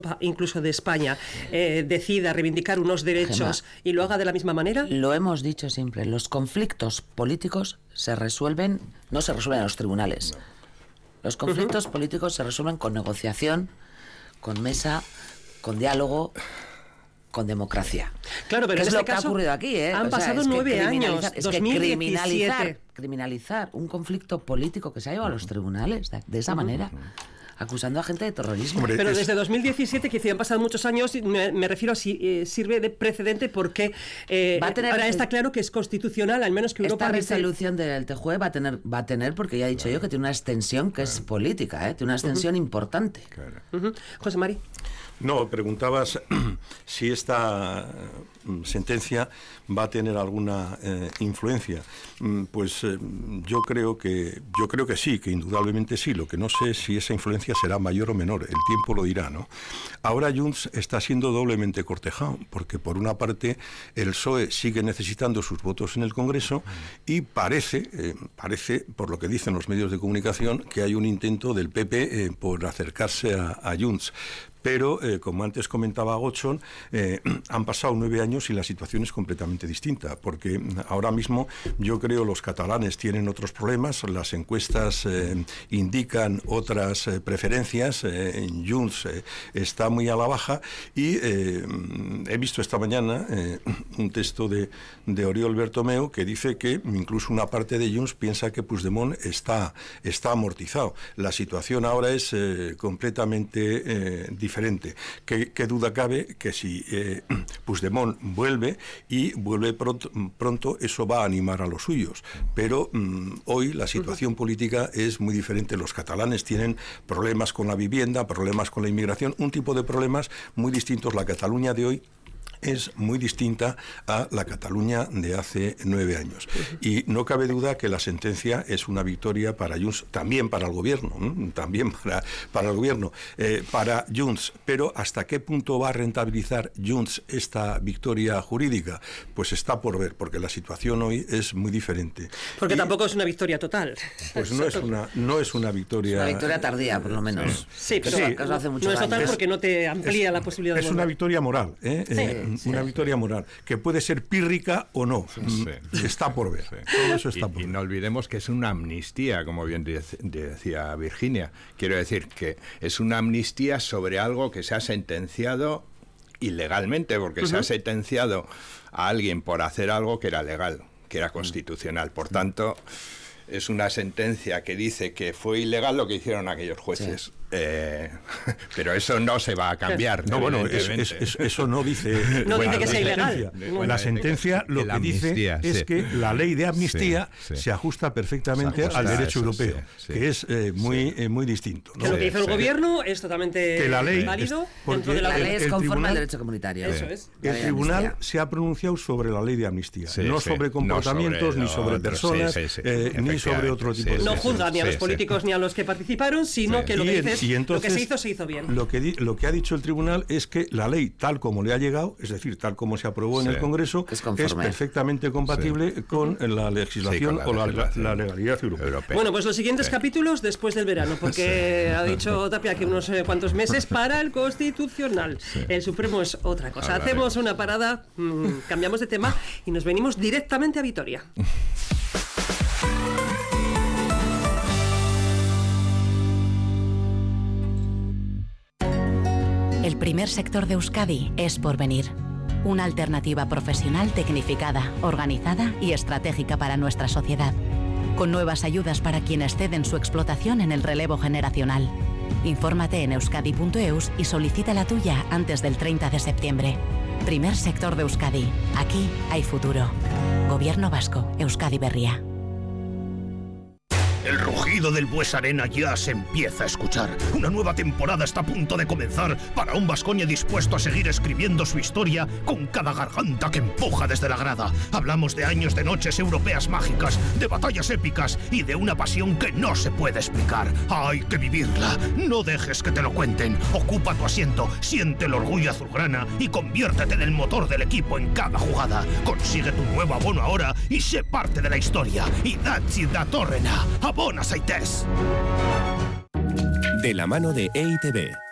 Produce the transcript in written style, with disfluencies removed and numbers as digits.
incluso de España, decida reivindicar unos derechos y lo haga de la misma manera? Lo hemos dicho siempre, los conflictos políticos no se resuelven en los tribunales. Los conflictos políticos se resuelven con negociación, con mesa, con diálogo, con democracia. Claro, pero en este es lo que caso ha ocurrido aquí, han pasado 9 años, es 2017. que criminalizar un conflicto político que se ha llevado a los tribunales de esa manera, acusando a gente de terrorismo. Hombre, pero desde 2017, que han pasado muchos años, me refiero a si sirve de precedente porque ahora está claro que es constitucional, al menos que Europa... Esta resolución del TJUE va a tener, porque ya he dicho yo que tiene una extensión que es política, tiene una extensión importante. José Mari. No, preguntabas si esta sentencia va a tener alguna influencia. Pues yo creo que sí, que indudablemente sí. Lo que no sé es si esa influencia será mayor o menor. El tiempo lo dirá, ¿no? Ahora Junts está siendo doblemente cortejado, porque por una parte el PSOE sigue necesitando sus votos en el Congreso y parece, por lo que dicen los medios de comunicación, que hay un intento del PP por acercarse a Junts. Pero, como antes comentaba Gotzon, han pasado 9 años y la situación es completamente distinta, porque ahora mismo yo creo los catalanes tienen otros problemas, las encuestas indican otras preferencias, Junts está muy a la baja y he visto esta mañana un texto de Oriol Bertomeu que dice que incluso una parte de Junts piensa que Puigdemont está amortizado. La situación ahora es completamente diferente. ¿Qué duda cabe que si Puigdemont vuelve pronto, eso va a animar a los suyos? Pero hoy la situación política es muy diferente. Los catalanes tienen problemas con la vivienda, problemas con la inmigración, un tipo de problemas muy distintos. La Cataluña de hoy es muy distinta a la Cataluña de hace 9 años. Y no cabe duda que la sentencia es una victoria para Junts, también para el gobierno, también para el gobierno, para Junts. Pero ¿hasta qué punto va a rentabilizar Junts esta victoria jurídica? Pues está por ver, porque la situación hoy es muy diferente. Porque tampoco es una victoria total. Pues no es una victoria... Es una victoria tardía, por lo menos. Sí, pero hace mucho no es total porque no te amplía la posibilidad de volver. Es una victoria moral, una victoria moral, que puede ser pírrica o no. Está por ver. Todo eso está por ver. Y no olvidemos que es una amnistía, como bien decía Virginia. Quiero decir que es una amnistía sobre algo que se ha sentenciado ilegalmente, porque se ha sentenciado a alguien por hacer algo que era legal, que era constitucional. Por tanto, es una sentencia que dice que fue ilegal lo que hicieron aquellos jueces. Sí. Pero eso no se va a cambiar. No, bueno, eso no dice... No dice que sea ilegal. La sentencia lo que dice es que la ley de amnistía se ajusta perfectamente al derecho europeo, que es muy distinto, ¿no? Que lo que hizo el gobierno es totalmente válido dentro de la ley es conforme al derecho comunitario. Eso es. El tribunal se ha pronunciado sobre la ley de amnistía, no sobre comportamientos, ni sobre personas, ni sobre otro tipo de cosas. No juzga ni a los políticos ni a los que participaron, sino que lo que dice y entonces, lo que se hizo bien. Lo que ha dicho el tribunal es que la ley, tal como le ha llegado, es decir, tal como se aprobó en el Congreso, es perfectamente compatible con la legislación o la legalidad europea. Bueno, pues los siguientes capítulos después del verano, porque ha dicho Tapia que unos cuantos meses para el Constitucional. El Supremo es otra cosa. Hacemos una parada, cambiamos de tema y nos venimos directamente a Vitoria. El primer sector de Euskadi es Porvenir. Una alternativa profesional tecnificada, organizada y estratégica para nuestra sociedad. Con nuevas ayudas para quienes ceden su explotación en el relevo generacional. Infórmate en euskadi.eus y solicita la tuya antes del 30 de septiembre. Primer sector de Euskadi. Aquí hay futuro. Gobierno vasco. Euskadi Berria. El rugido del Bues Arena ya se empieza a escuchar. Una nueva temporada está a punto de comenzar para un Baskonia dispuesto a seguir escribiendo su historia con cada garganta que empuja desde la grada. Hablamos de años de noches europeas mágicas, de batallas épicas y de una pasión que no se puede explicar. Hay que vivirla. No dejes que te lo cuenten. Ocupa tu asiento, siente el orgullo azulgrana y conviértete en el motor del equipo en cada jugada. Consigue tu nuevo abono ahora y sé parte de la historia. Idatzi datorrena. Abona zaitez. De la mano de EITB.